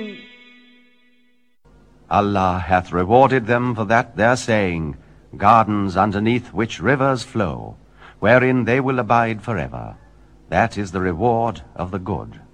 Allah hath rewarded them for that their saying, gardens underneath which rivers flow, wherein they will abide forever. That is the reward of the good.